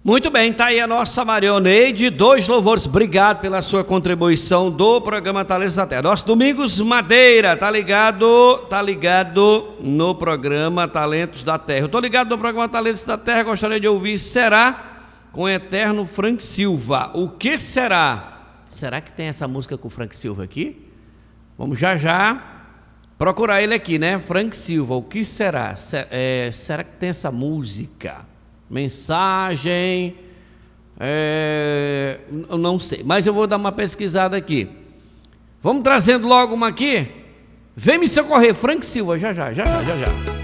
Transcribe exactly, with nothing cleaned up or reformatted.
Muito bem, tá aí a nossa Marioneide, dois louvores, obrigado pela sua contribuição do programa Talentos da Terra. Nosso Domingos Madeira, tá ligado, tá ligado no programa Talentos da Terra. Eu tô ligado no programa Talentos da Terra, gostaria de ouvir Será com o eterno Frank Silva. O que será? Será que tem essa música com o Frank Silva aqui? Vamos já já procurar ele aqui, né? Frank Silva, o que será? É, será que tem essa música? Mensagem, é, eu não sei, mas eu vou dar uma pesquisada aqui. Vamos trazendo logo uma aqui. Vem me socorrer, Frank Silva, já já, já já, já já.